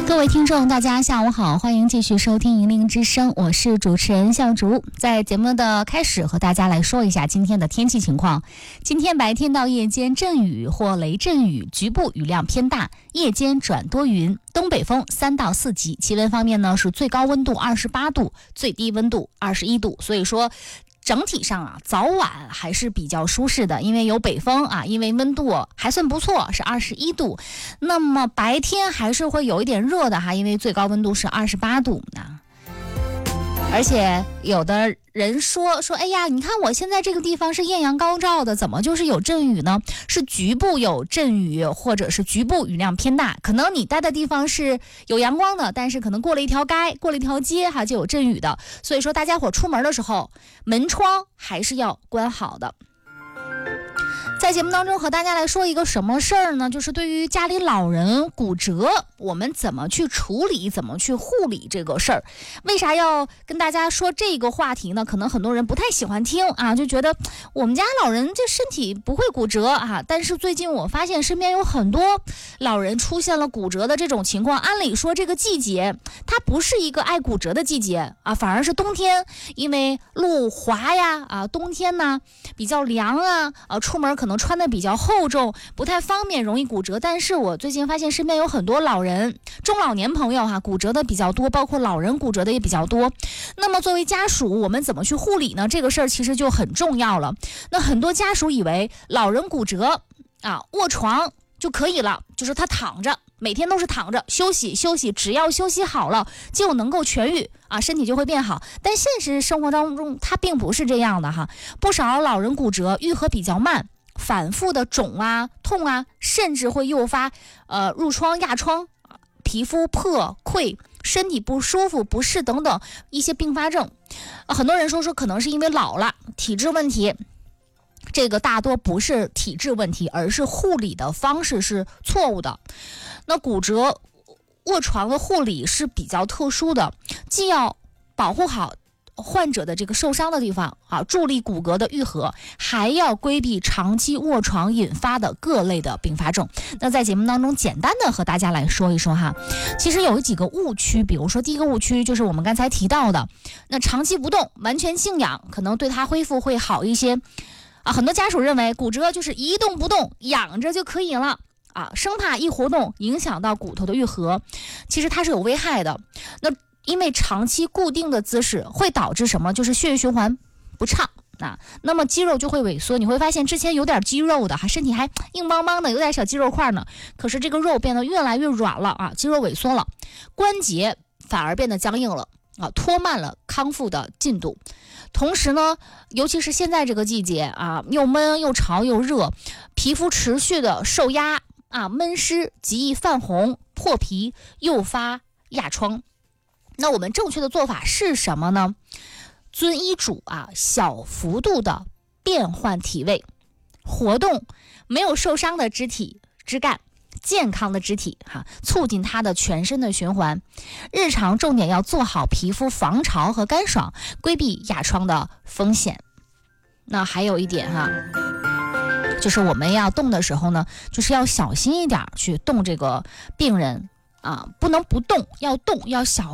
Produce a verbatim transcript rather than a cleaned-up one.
各位听众大家下午好，欢迎继续收听银铃之声，我是主持人向竹。在节目的开始和大家来说一下今天的天气情况。今天白天到夜间阵雨或雷阵雨，局部雨量偏大，夜间转多云，东北风三到四级。气温方面呢，是最高温度二十八度，最低温度二十一度，所以说整体上啊，早晚还是比较舒适的，因为有北风啊，因为温度还算不错，是二十一度。那么白天还是会有一点热的哈，因为最高温度是二十八度啊。而且有的人说说，哎呀，你看我现在这个地方是艳阳高照的，怎么就是有阵雨呢？是局部有阵雨，或者是局部雨量偏大。可能你待的地方是有阳光的，但是可能过了一条街，过了一条街哈，就有阵雨的。所以说大家伙出门的时候，门窗还是要关好的。在节目当中和大家来说一个什么事儿呢？就是对于家里老人骨折，我们怎么去处理，怎么去护理这个事儿。为啥要跟大家说这个话题呢？可能很多人不太喜欢听啊，就觉得我们家老人这身体不会骨折啊。但是最近我发现身边有很多老人出现了骨折的这种情况。按理说这个季节它不是一个爱骨折的季节啊，反而是冬天，因为路滑呀啊，冬天呢比较凉啊，啊出门可能穿的比较厚重，不太方便，容易骨折。但是我最近发现身边有很多老人，中老年朋友哈、啊，骨折的比较多，包括老人骨折的也比较多。那么作为家属，我们怎么去护理呢？这个事儿其实就很重要了。那很多家属以为老人骨折啊，卧床就可以了，就是他躺着，每天都是躺着休息休息，只要休息好了就能够痊愈啊，身体就会变好。但现实生活当中它并不是这样的哈，不少老人骨折愈合比较慢，反复的肿啊、痛啊，甚至会诱发呃褥疮、压疮、皮肤破溃、身体不舒服、不适等等一些并发症。呃、很多人说说可能是因为老了，体质问题。这个大多不是体质问题，而是护理的方式是错误的。那骨折卧床的护理是比较特殊的，既要保护好患者的这个受伤的地方啊，助力骨骼的愈合，还要规避长期卧床引发的各类的并发症。那在节目当中简单的和大家来说一说哈，其实有几个误区，比如说第一个误区就是我们刚才提到的，那长期不动完全静养可能对它恢复会好一些啊。很多家属认为骨折就是一动不动养着就可以了啊，生怕一活动影响到骨头的愈合，其实它是有危害的。那因为长期固定的姿势会导致什么？就是血液循环不畅啊，那么肌肉就会萎缩。你会发现之前有点肌肉的，还身体还硬邦邦的，有点小肌肉块呢，可是这个肉变得越来越软了啊，肌肉萎缩了，关节反而变得僵硬了啊，拖慢了康复的进度。同时呢，尤其是现在这个季节啊，又闷又潮又热，皮肤持续的受压啊，闷湿，极易泛红、破皮，诱发压疮。那我们正确的做法是什么呢？遵医嘱啊，小幅度的变换体位，活动没有受伤的肢体枝干，健康的肢体哈、啊，促进它的全身的循环。日常重点要做好皮肤防潮和干爽，规避压疮的风险。那还有一点哈、啊，就是我们要动的时候呢，就是要小心一点去动这个病人啊，不能不动，要动，要小